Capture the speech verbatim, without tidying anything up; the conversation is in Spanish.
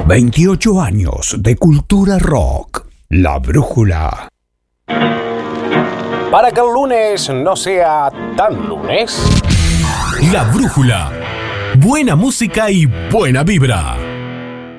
veintiocho años de cultura rock. La Brújula. Para que el lunes no sea tan lunes. La Brújula. Buena música y buena vibra.